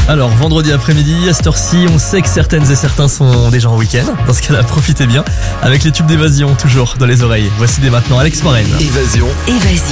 Alors, vendredi après-midi, à cette heure-ci, on sait que certaines et certains sont déjà en week-end. Dans ce cas-là, profitez bien. Avec les tubes d'évasion, toujours dans les oreilles. Voici dès maintenant Alex Morel. Évasion.